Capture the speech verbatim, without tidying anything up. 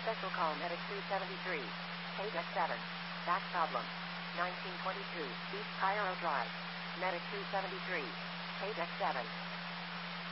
Special call Medic two seventy-three. K-Deck seven. Back problem. nineteen twenty-two. East Cairo Drive. Medic two seventy-three. K-Deck seven.